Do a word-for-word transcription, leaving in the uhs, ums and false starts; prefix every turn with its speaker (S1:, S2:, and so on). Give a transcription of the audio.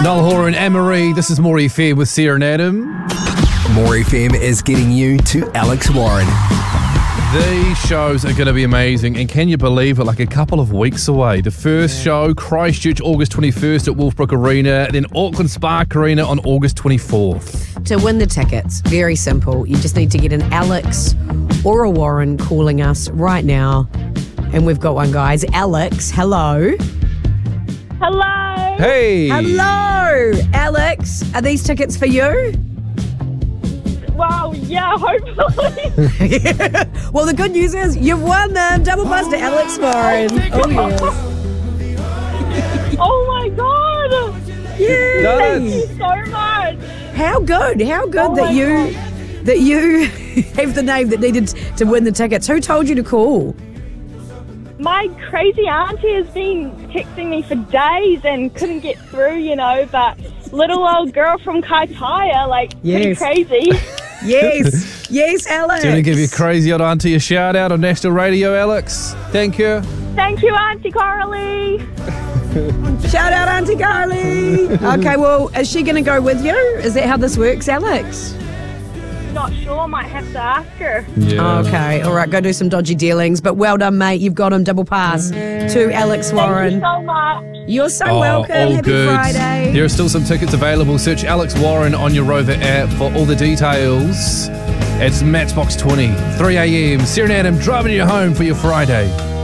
S1: Noel Horan, Anne-Marie, this is More F M with Sarah and Adam.
S2: More F M is getting you to Alex Warren.
S1: These shows are going to be amazing, and can you believe it, like a couple of weeks away. The first show, Christchurch, August twenty-first at Wolfbrook Arena, then Auckland Spark Arena on August twenty-fourth.
S3: To win the tickets, very simple. You just need to get an Alex or a Warren calling us right now. And we've got one, guys. Alex, hello.
S4: Hello.
S1: Hey.
S3: Hello. Alex, are these tickets for you?
S4: Well, yeah, hopefully.
S3: Well, the good news is you've won them. Double buzz to Alex Warren. Oh, yes.
S4: Oh, my God.
S3: Yay.
S4: Thank you so much.
S3: How good. How good
S4: Oh
S3: that
S4: my
S3: you
S4: God.
S3: that you have the name that needed to win the tickets. Who told you to call?
S4: My crazy auntie has been texting me for days and couldn't get through, you know, but little old girl from Kaitaia, like,
S3: Yes.
S4: pretty crazy.
S3: Yes. Yes, Alex.
S1: Do you want to give your crazy old auntie a shout out on national radio, Alex? Thank you.
S4: Thank you, Auntie Coralie.
S3: Shout out Auntie Carly. Okay, well, is she going to go with you? Is that how this works, Alex?
S4: Not sure, might have to ask her.
S1: Yeah.
S3: Okay, all right, go do some dodgy dealings. But well done, mate. You've got him double pass to Alex
S4: Thank you
S3: Warren.
S4: so much.
S3: You're so
S1: Oh,
S3: welcome.
S1: all
S3: Happy
S1: good.
S3: Friday.
S1: There are still some tickets available. Search Alex Warren on your Rover app for all the details. It's Matchbox twenty, three a.m. Sarah and Adam driving you home for your Friday.